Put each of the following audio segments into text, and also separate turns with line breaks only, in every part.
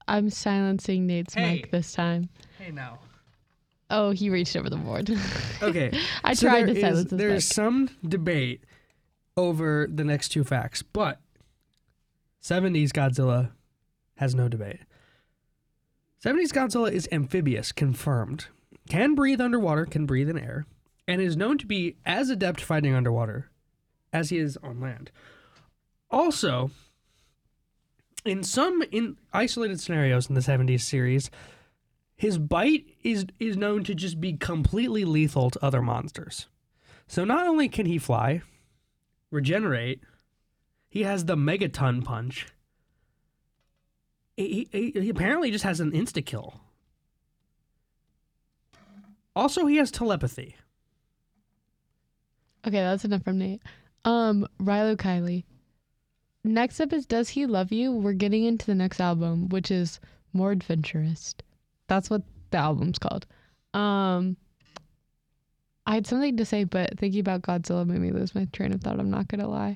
I'm silencing Nate's
Hey.
mic this time.
Hey, now.
Oh, he reached over the board.
Okay.
I
so
tried
there
to silence his
There's
mic.
some debate over the next two facts, but 70s Godzilla has no debate. 70s Godzilla is amphibious, confirmed. Can breathe underwater, can breathe in air, and is known to be as adept fighting underwater as he is on land. Also, in isolated scenarios in the 70s series, his bite is known to just be completely lethal to other monsters. So not only can he fly, regenerate, he has the megaton punch. He apparently just has an insta-kill. Also, he has telepathy.
Okay, that's enough from Nate. Rilo Kiley. Next up is Does He Love You? We're getting into the next album, which is more adventurous. That's what the album's called. I had something to say, but thinking about Godzilla made me lose my train of thought. I'm not gonna lie.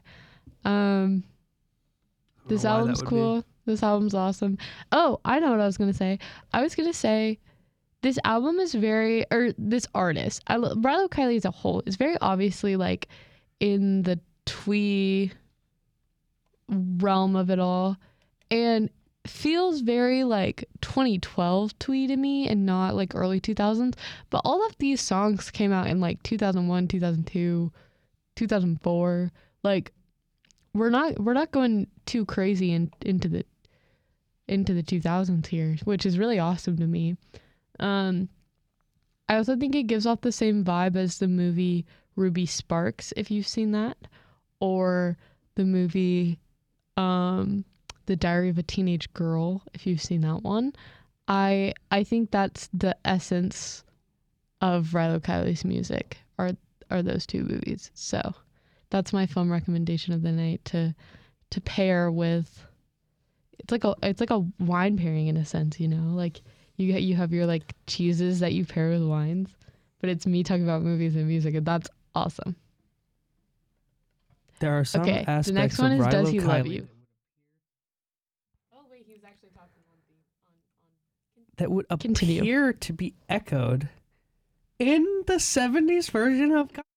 This album's cool. This album's awesome. Oh, I know what I was gonna say. I was gonna say this album is this artist, Rilo Kiley as a whole, is very obviously like in the twee realm of it all, and feels very like 2012 twee to me and not like early 2000s. But all of these songs came out in like 2001, 2002, 2004. Like we're not going too crazy into the 2000s here, which is really awesome to me. I also think it gives off the same vibe as the movie Ruby Sparks, if you've seen that, or the movie The Diary of a Teenage Girl, if you've seen that one. I think that's the essence of Rilo Kiley's music are those two movies. So that's my film recommendation of the night to pair with. It's like a wine pairing in a sense, you know, like you have your like cheeses that you pair with wines, but it's me talking about movies and music, and that's awesome.
There are some aspects
the next one
of
is
Rilo
Does He
Kiley
Love You? Oh wait, he's actually talking
that would
Continue.
appear to be echoed in the 70s version of